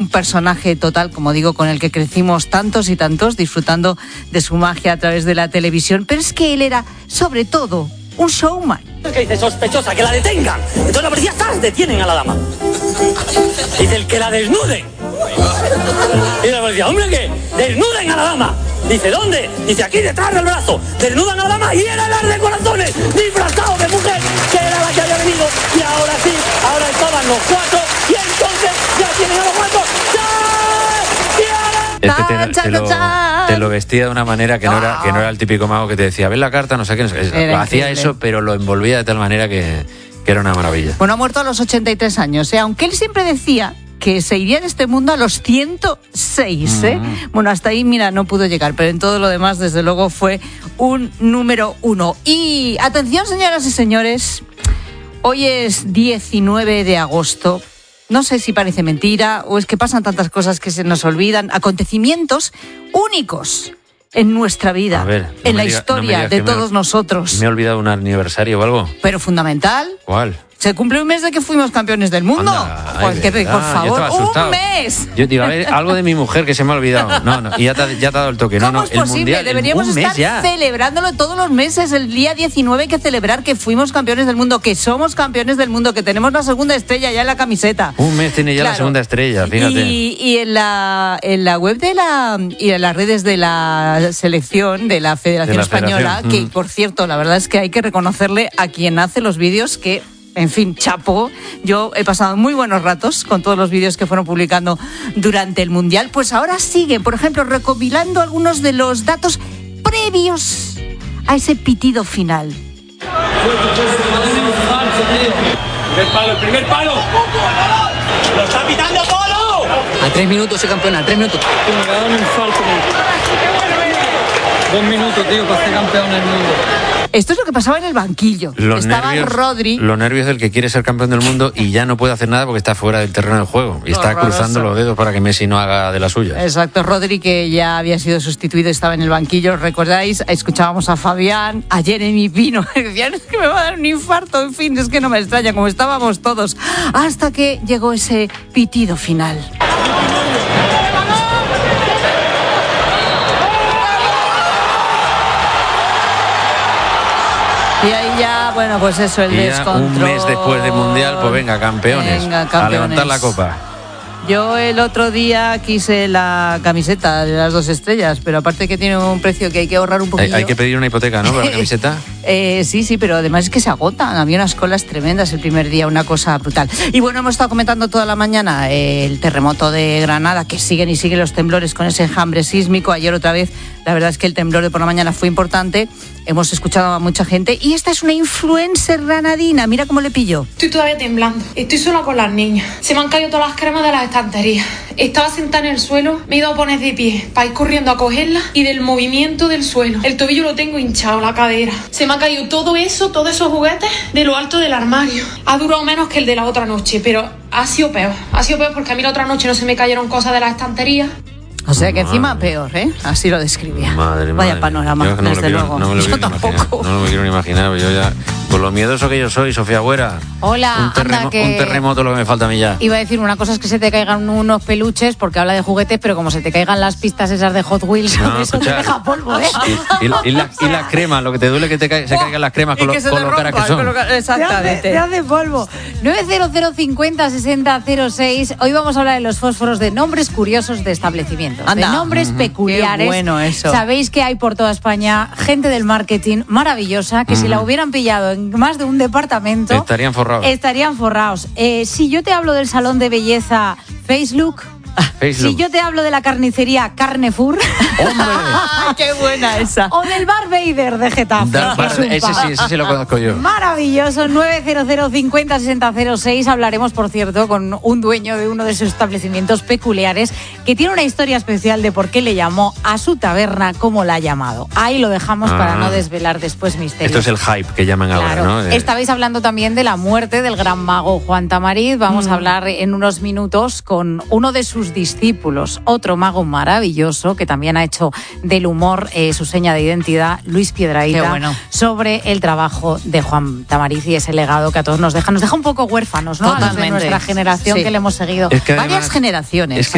personaje total, como digo, con el que crecimos tantos y tantos, disfrutando de su magia a través de la televisión. Pero es que él era, sobre todo, un showman. ¿Qué dice? Sospechosa, que la detengan. Entonces la policía detienen a la dama. Dice el que la desnuden. Y la policía, hombre, ¿qué? Desnuden a la dama. Dice, ¿dónde? Dice, aquí detrás del brazo. Desnudan a la dama y era el as de corazones, disfrazado de mujer, que era la que había venido. Y ahora sí, ahora estaban los cuatro y entonces ya tienen a los cuatro. Te lo vestía de una manera que no era el típico mago que te decía, ven la carta, no sé qué. Hacía eso, pero lo envolvía de tal manera que era una maravilla. Bueno, ha muerto a los 83 años, aunque él siempre decía que se iría de este mundo a los 106, Bueno, hasta ahí, mira, no pudo llegar, pero en todo lo demás, desde luego, fue un número uno. Y atención, señoras y señores, hoy es 19 de agosto. No sé si parece mentira o es que pasan tantas cosas que se nos olvidan. Acontecimientos únicos en nuestra vida, en la historia de todos nosotros. ¿Me he olvidado un aniversario o algo? Pero fundamental. ¿Cuál? Se cumple un mes de que fuimos campeones del mundo. Por favor, un mes. Yo digo, a ver, algo de mi mujer que se me ha olvidado. No, y ya te ha dado el toque. ¿Cómo es posible? Mundial, deberíamos estar celebrándolo todos los meses. El día 19 hay que celebrar que fuimos campeones del mundo, que somos campeones del mundo, que tenemos la segunda estrella ya en la camiseta. Un mes tiene ya la segunda estrella, fíjate. Y en la web y en las redes de la selección, de la Federación Española, que por cierto, la verdad es que hay que reconocerle a quien hace los vídeos que... En fin, chapó. Yo he pasado muy buenos ratos con todos los vídeos que fueron publicando durante el Mundial. Pues ahora siguen, por ejemplo, recopilando algunos de los datos previos a ese pitido final. El primer palo. ¡Lo está pitando Polo! A 3 minutos se campeona, a 3 minutos. Me da un infarto. 2 minutos, tío, para ser campeón del mundo. Esto es lo que pasaba en el banquillo. Estaba Rodri. Los nervios del que quiere ser campeón del mundo y ya no puede hacer nada porque está fuera del terreno del juego. Y está cruzando los dedos para que Messi no haga de las suyas. Exacto, Rodri, que ya había sido sustituido, estaba en el banquillo. ¿Recordáis? Escuchábamos a Fabián, a Jeremy Pino. Decían, es que me va a dar un infarto. En fin, es que no me extraña, como estábamos todos. Hasta que llegó ese pitido final. Y ahí ya, bueno, pues eso, el descontrol. Un mes después del Mundial, pues venga, campeones. A levantar la copa. Yo el otro día quise la camiseta de las 2 estrellas, pero aparte que tiene un precio que hay que ahorrar un poquillo. Hay que pedir una hipoteca, ¿no? Para la camiseta. Sí, pero además es que se agotan. Había unas colas tremendas el primer día, una cosa brutal. Y bueno, hemos estado comentando toda la mañana el terremoto de Granada, que siguen los temblores con ese enjambre sísmico. Ayer otra vez, la verdad es que el temblor de por la mañana fue importante. Hemos escuchado a mucha gente. Y esta es una influencer granadina. Mira cómo le pillo. Estoy todavía temblando. Estoy sola con las niñas. Se me han caído todas las cremas de las estanterías. Estaba sentada en el suelo. Me he ido a poner de pie para ir corriendo a cogerla. Y del movimiento del suelo. El tobillo lo tengo hinchado, la cadera. Se me ha caído todo eso, todos esos juguetes de lo alto del armario. Ha durado menos que el de la otra noche, pero ha sido peor. Ha sido peor porque a mí la otra noche no se me cayeron cosas de las estanterías. O sea que encima peor, ¿eh? Así lo describía. Vaya panorama, desde luego. Yo tampoco. No me quiero ni imaginar. Yo ya, con lo miedoso que yo soy, Sofía Güera. Hola, un terremoto lo que me falta a mí ya. Iba a decir, una cosa es que se te caigan unos peluches, porque habla de juguetes, pero como se te caigan las pistas esas de Hot Wheels, eso te deja polvo, ¿eh? Y la crema, lo que te duele que se caigan las cremas con lo caras que son. Exactamente. Te hace polvo. 900 50 60 06. Hoy vamos a hablar de los fósforos, de nombres curiosos de establecimientos. De nombres peculiares. Qué bueno eso. Sabéis que hay por toda España gente del marketing maravillosa que si la hubieran pillado en más de un departamento estarían forrados. Si yo te hablo del salón de belleza Facebook, si yo te hablo de la carnicería Carnefur, ¡hombre! ¡Qué buena esa! O del Bar Vader de Getafe. Ese sí lo conozco yo. Maravilloso. 900 50 60 06. Hablaremos, por cierto, con un dueño de uno de sus establecimientos peculiares que tiene una historia especial de por qué le llamó a su taberna como la ha llamado. Ahí lo dejamos para no desvelar después misterios. Esto es el hype que llaman ahora, ¿no? Estabais hablando también de la muerte del gran mago Juan Tamariz. Vamos a hablar en unos minutos con uno de sus discípulos, otro mago maravilloso que también ha hecho del humor su seña de identidad, Luis Piedrahita, sobre el trabajo de Juan Tamariz y ese legado que a todos nos deja un poco huérfanos, ¿no? Totalmente. A los de nuestra generación que le hemos seguido. Es que varias generaciones.